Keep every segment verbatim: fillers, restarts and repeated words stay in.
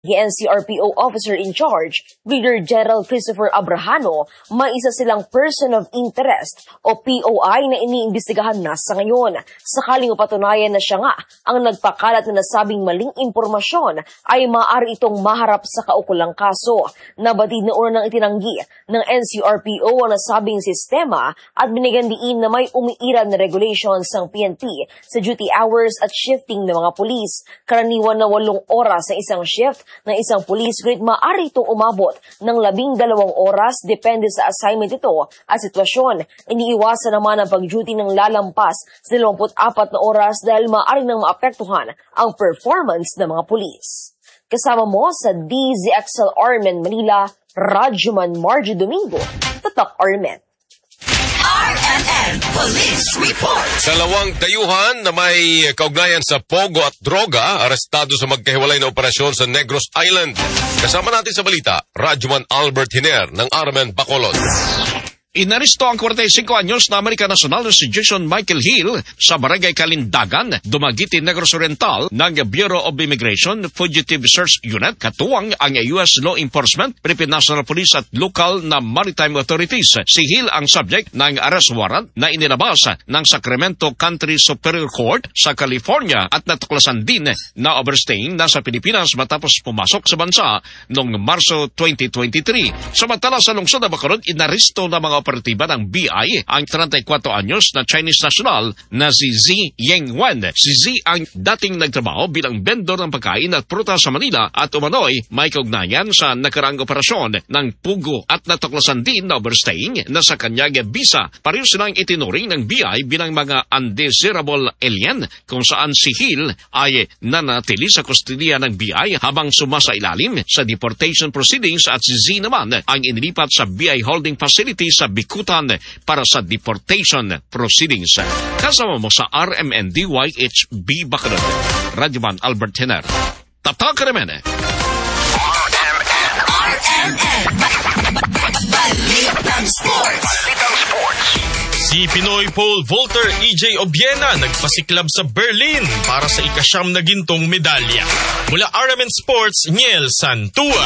The N C R P O officer in charge, Brigadier General Christopher Abrahano, may isa silang person of interest o P O I na iniimbestigahan na sa ngayon. Sakaling mapatunayan na siya nga ang nagpakalat na nasabing maling impormasyon ay maaari itong maharap sa kaukulang kaso. Nabatid na una nang itinanggi ng N C R P O ang nasabing sistema at binigyan diin na may umiiral na regulations ng P N P sa duty hours at shifting ng mga pulis. Karaniwan na walong oras sa isang shift ng isang police grade, maaari itong umabot ng labing dalawang oras depende sa assignment ito at sitwasyon. Iniiwasan naman ang pag-duty ng lalampas sa dalawampu't apat na oras dahil maaari nang maapektuhan ang performance ng mga pulis. Kasama mo sa D Z X L Armen Manila, Radyoman Margie Domingo, Tatak Armen. R M N Police Report. Dalawang dayuhan na may kaugnayan sa pogo at droga arestado sa magkahiwalay na operasyon sa Negros Island. Kasama natin sa balita, Radyoman Albert Hiner ng R M N Bacolod. Inaresto ang forty-five anyos na American National na si Jason Michael Hill sa Barangay Kalindagan, Dumaguete, Negros Oriental ng Bureau of Immigration Fugitive Search Unit, katuwang ang U S Law Enforcement, Philippine National Police at local na maritime authorities. Si Hill ang subject ng arrest warrant na inilabas ng Sacramento County Superior Court sa California at natuklasan din na overstaying nasa Pilipinas matapos pumasok sa bansa noong Marso twenty twenty-three. Samantala sa lungsod na Bacolod, inaresto na mga operatiba ng B I ang thirty-four anyos na Chinese national na si Zi Yengwen. Si Zi ang dating nagtrabaho bilang vendor ng pagkain at prutas sa Manila at umano'y may kaugnayan sa nakaraang operasyon ng pugo at natuklasan din na overstaying na sa kanyang visa. Pareho silang itinuring ng B I bilang mga undesirable alien kung saan si Hill ay nanatili sa kustodiya ng B I habang sumasailalim sa deportation proceedings at si Zi naman ang inilipat sa B I holding facility sa Bikutan para sa deportation proceedings. Kasama mo sa R M N D Y H B Bacolod, Radyoman Albert Hiner. Tatak Armen. R M N R M N Balitang Sports. Balitang Sports. Si Pinoy pole vaulter E J Obiena nagpasiklab sa Berlin para sa ikasyam na gintong medalya. Mula R M N Sports, Niel Santua.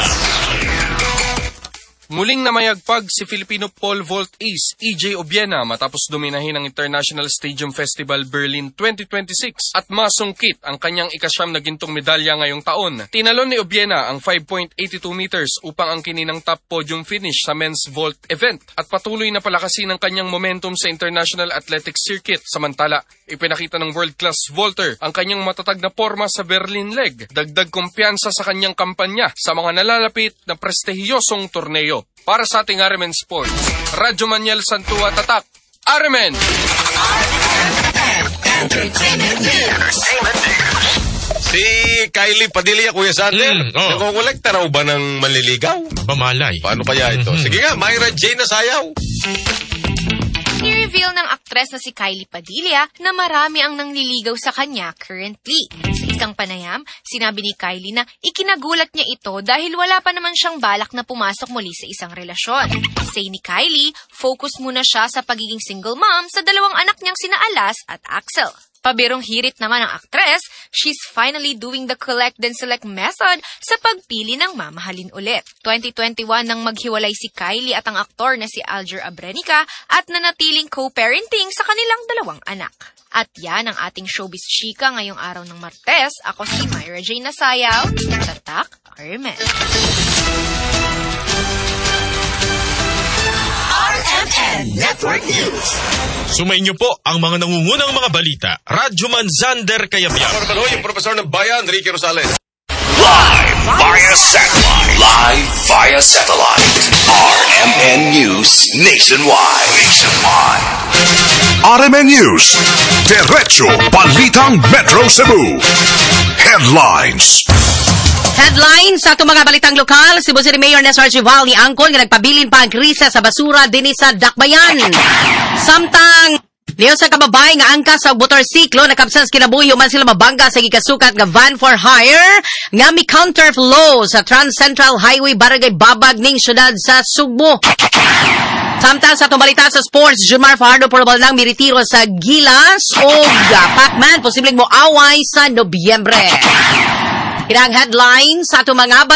Muling namayagpag si Filipino pole vault ace E J Obiena matapos dominahin ang International Stadium Festival Berlin twenty twenty-six at masungkit ang kanyang ikasyam na gintong medalya ngayong taon. Tinalon ni Obiena ang five point eight two meters upang ang kininang top podium finish sa men's vault event at patuloy na palakasin ang kanyang momentum sa International Athletic Circuit. Samantala, ipinakita ng world-class vaulter ang kanyang matatag na porma sa Berlin leg, dagdag kumpiyansa sa kanyang kampanya sa mga nalalapit na prestihiyosong torneo. Para sa ating R M N Sports, Radyo Maniel Santua Tatak, R M N! Entertainment News. Si Kylie Padilla, Kuya Sander, Mm, oh. nagkukolekta raw ba ng manliligaw? Bamalay. Paano kaya ito? Mhm. Sige nga, Myra Jane na sayaw. Ni-reveal ng aktres na si Kylie Padilla na marami ang nangliligaw sa kanya currently. Sa isang panayam, sinabi ni Kylie na ikinagulat niya ito dahil wala pa naman siyang balak na pumasok muli sa isang relasyon. Say ni Kylie, focus muna siya sa pagiging single mom sa dalawang anak niyang sina Alas at Axel. Pabirong hirit naman ang aktres, she's finally doing the collect then select method sa pagpili ng mamahalin ulit. twenty twenty-one nang maghiwalay si Kylie at ang aktor na si Alger Abrenica at nanatiling co-parenting sa kanilang dalawang anak. At yan ang ating showbiz chika ngayong araw ng Martes. Ako si Myra Jane Nasayaw, Tatak Armen. R M N Network News. Sumayin niyo po ang mga nangungunang mga balita. Radyoman Zander Kayabyab. Ako naman ho, yung profesor ng bayan, Ricky Rosales. Live via satellite. Live via satellite. R M N News Nationwide. Nationwide. R M N News. Diretso Balitang Metro Cebu. Headlines. Headlines sa itong mga balitang lokal, Cebu City Mayor Nestor Gival ni Angkol nga nagpabilin pa ang krisa sa basura din sa Dakbayan. Samtang niyo sa kababay nga angka sa motorsiklo nakabsans kinabuhi man sila mabangga sa gikasukat nga van for hire nga mi counter flow sa Trans Central Highway Barangay Babag ning syudad sa Sugbo. Samtang sa itong balita sa sports, Junmar Fajardo probable nang miritiro sa Gilas o Pacman, posibleng mo away sa Nobyembre. Irang headlines sa ato mga